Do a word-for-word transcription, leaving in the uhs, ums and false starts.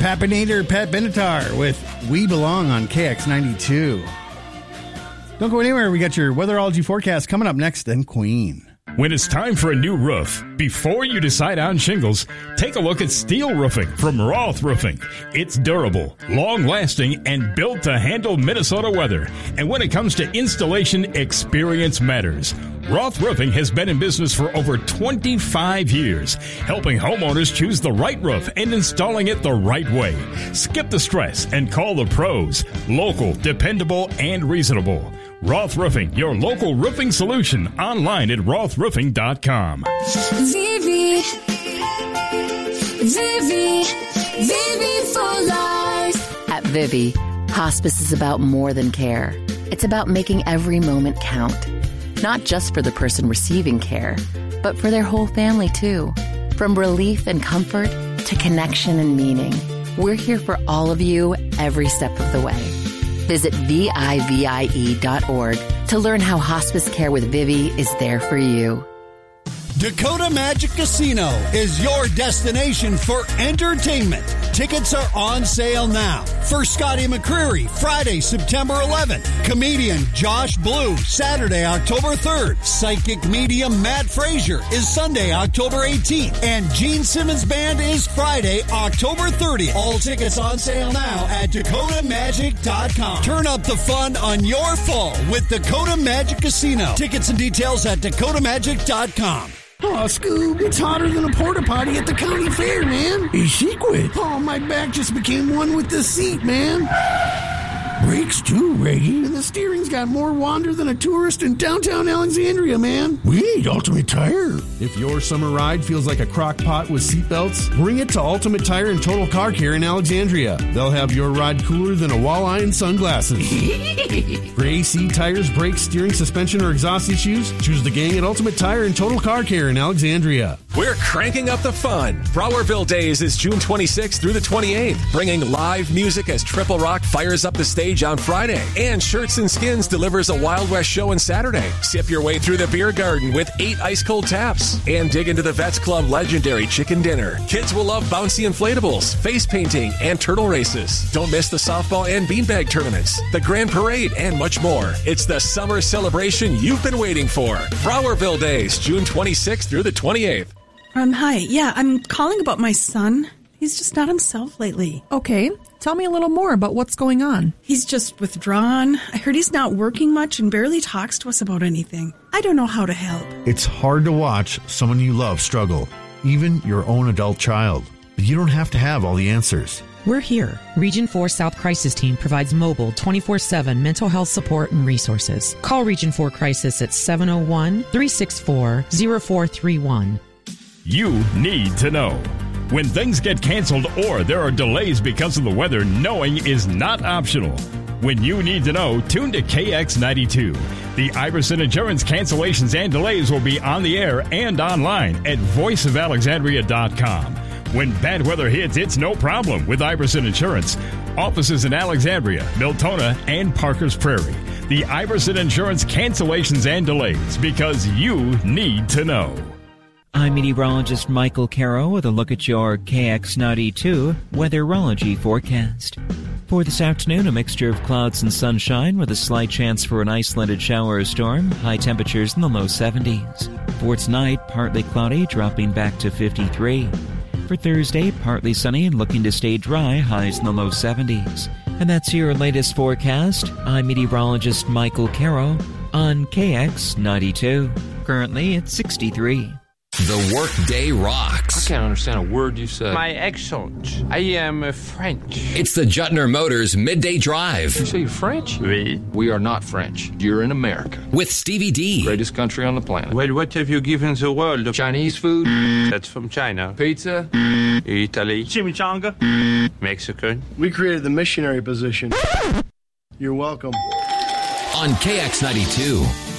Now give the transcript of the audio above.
Papinator Pat Benatar with We Belong on K X ninety-two. Don't go anywhere. We got your weatherology forecast coming up next, then Queen. When it's time for a new roof, before you decide on shingles, take a look at steel roofing from Roth Roofing. It's durable, long-lasting, and built to handle Minnesota weather. And when it comes to installation, experience matters. Roth Roofing has been in business for over twenty-five years, helping homeowners choose the right roof and installing it the right way. Skip the stress and call the pros. Local, dependable, and reasonable. Roth Roofing, your local roofing solution. Online at roth roofing dot com. Vivi, Vivi, Vivi for life. At Vivi, hospice is about more than care. It's about making every moment count. Not just for the person receiving care, but for their whole family too. From relief and comfort to connection and meaning. We're here for all of you every step of the way. Visit V I V I E dot org to learn how hospice care with Vivi is there for you. Dakota Magic Casino is your destination for entertainment. Tickets are on sale now. For Scotty McCreery, Friday, September eleventh. Comedian Josh Blue, Saturday, October third. Psychic medium Matt Frazier is Sunday, October eighteenth. And Gene Simmons Band is Friday, October thirtieth. All tickets on sale now at dakota magic dot com. Turn up the fun on your fall with Dakota Magic Casino. Tickets and details at dakota magic dot com. Oh, Scoob, it's hotter than a porta potty at the county fair, man. A secret. Oh, my back just became one with the seat, man. Brakes too, Reggie. And the steering's got more wander than a tourist in downtown Alexandria, man. We need Ultimate Tire. If your summer ride feels like a crock pot with seatbelts, bring it to Ultimate Tire and Total Car Care in Alexandria. They'll have your ride cooler than a walleye and sunglasses. For A C, tires, brakes, steering, suspension, or exhaust issues, choose the gang at Ultimate Tire and Total Car Care in Alexandria. We're cranking up the fun. Browerville Days is June twenty-sixth through the twenty-eighth, bringing live music as Triple Rock fires up the stage on Friday. And Shirts and Skins delivers a Wild West show on Saturday. Sip your way through the beer garden with eight ice-cold taps. And dig into the Vets Club legendary chicken dinner. Kids will love bouncy inflatables, face painting, and turtle races. Don't miss the softball and beanbag tournaments, the grand parade, and much more. It's the summer celebration you've been waiting for. Browerville Days, June twenty-sixth through the twenty-eighth. Um, hi. Yeah, I'm calling about my son. He's just not himself lately. Okay. Tell me a little more about what's going on. He's just withdrawn. I heard he's not working much and barely talks to us about anything. I don't know how to help. It's hard to watch someone you love struggle, even your own adult child. But you don't have to have all the answers. We're here. Region four South Crisis Team provides mobile twenty-four seven mental health support and resources. Call Region four Crisis at seven oh one, three six four, oh four three one. You need to know. When things get canceled or there are delays because of the weather, knowing is not optional. When you need to know, tune to K X ninety-two. The Iverson Insurance cancellations and delays will be on the air and online at voice of alexandria dot com. When bad weather hits, it's no problem with Iverson Insurance. Offices in Alexandria, Miltona, and Parkers Prairie. The Iverson Insurance cancellations and delays, because you need to know. I'm meteorologist Michael Caro with a look at your K X ninety-two weatherology forecast. For this afternoon, a mixture of clouds and sunshine with a slight chance for an isolated shower or storm, high temperatures in the low seventies. For tonight, partly cloudy, dropping back to fifty-three. For Thursday, partly sunny and looking to stay dry, highs in the low seventies. And that's your latest forecast. I'm meteorologist Michael Caro on K X ninety-two. Currently, it's sixty-three. The Workday Rocks. I can't understand a word you said. My accent. I am uh, French. It's the Juttner Motors Midday Drive. You say you're French? Oui. We are not French. You're in America. With Stevie D. Greatest country on the planet. Well, what have you given the world? Chinese food? That's from China. Pizza? Italy. Chimichanga? Mexican. We created the missionary position. You're welcome. On K X ninety-two.